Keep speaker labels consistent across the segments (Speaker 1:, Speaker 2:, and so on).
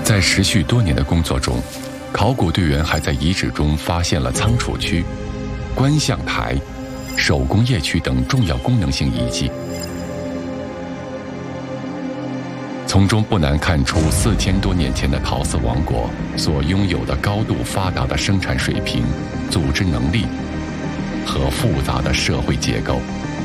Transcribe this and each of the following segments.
Speaker 1: 在持续多年的工作中，考古队员还在遗址中发现了仓储区、观象台、手工业区等重要功能性遗迹，从中不难看出4000多年前的陶寺王国所拥有的高度发达的生产水平、组织能力和复杂的社会结构。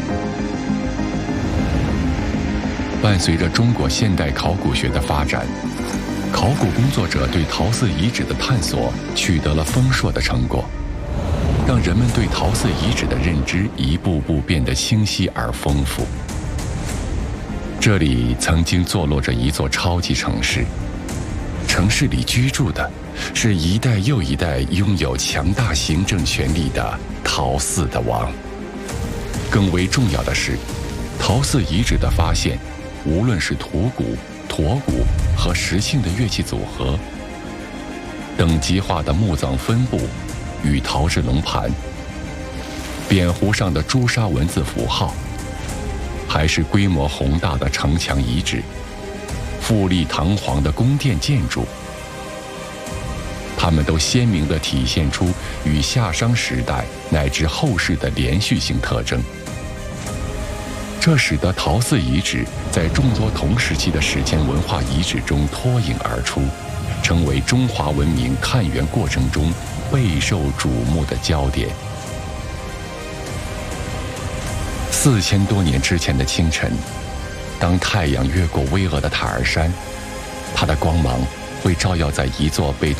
Speaker 1: 伴随着中国现代考古学的发展，考古工作者对陶寺遗址的探索取得了丰硕的成果，让人们对陶寺遗址的认知一步步变得清晰而丰富。这里曾经坐落着一座超级城市，城市里居住的是一代又一代拥有强大行政权力的陶寺的王。更为重要的是，陶寺遗址的发现，无论是土鼓、驼鼓和石磬的乐器组合，等级化的墓葬分布与陶制龙盘，扁壶上的朱砂文字符号，还是规模宏大的城墙遗址、富丽堂皇的宫殿建筑，它们都鲜明地体现出与夏商时代乃至后世的连续性特征。这使得陶寺遗址在众多同时期的史前文化遗址中脱颖而出，成为中华文明探源过程中备受瞩目的焦点。4000多年之前的清晨，当太阳越过巍峨的塔尔山，它的光芒会照耀在一座被